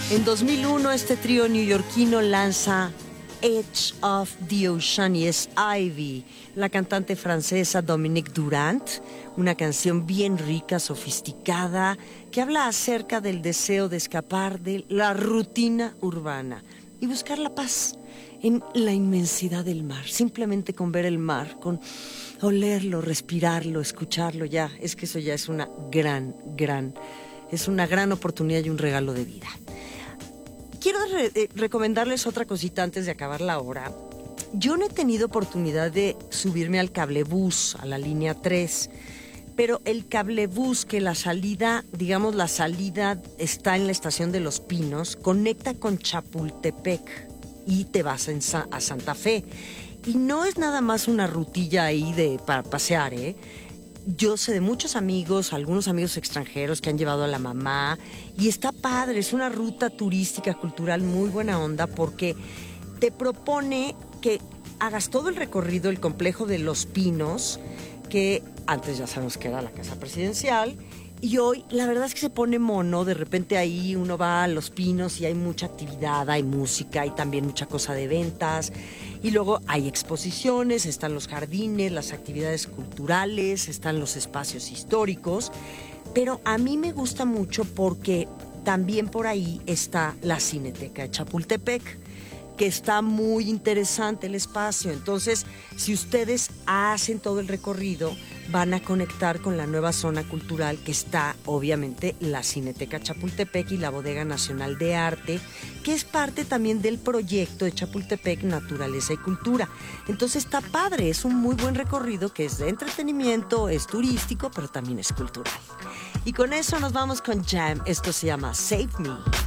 En 2001, este trío neoyorquino lanza Edge of the Ocean y es Ivy, la cantante francesa Dominique Durant, una canción bien rica, sofisticada, que habla acerca del deseo de escapar de la rutina urbana y buscar la paz en la inmensidad del mar, simplemente con ver el mar, con olerlo, respirarlo, escucharlo, ya, es que eso ya es una es una gran oportunidad y un regalo de vida. Quiero recomendarles otra cosita antes de acabar la hora. Yo no he tenido oportunidad de subirme al cablebús, a la línea 3, pero el cablebús, que la salida está en la estación de Los Pinos, conecta con Chapultepec y te vas a Santa Fe. Y no es nada más una rutilla ahí para pasear, ¿eh? Yo sé de muchos amigos, algunos amigos extranjeros que han llevado a la mamá y está padre, es una ruta turística, cultural muy buena onda porque te propone que hagas todo el recorrido, el complejo de Los Pinos, que antes ya sabemos que era la casa presidencial, y hoy la verdad es que se pone mono. De repente ahí uno va a Los Pinos y hay mucha actividad, hay música, hay también mucha cosa de ventas, y luego hay exposiciones, están los jardines, las actividades culturales, están los espacios históricos, pero a mí me gusta mucho porque también por ahí está la Cineteca de Chapultepec, que está muy interesante el espacio. Entonces, si ustedes hacen todo el recorrido, van a conectar con la nueva zona cultural que está, obviamente, la Cineteca Chapultepec y la Bodega Nacional de Arte, que es parte también del proyecto de Chapultepec Naturaleza y Cultura. Entonces está padre, es un muy buen recorrido que es de entretenimiento, es turístico, pero también es cultural. Y con eso nos vamos con Jam. Esto se llama Save Me.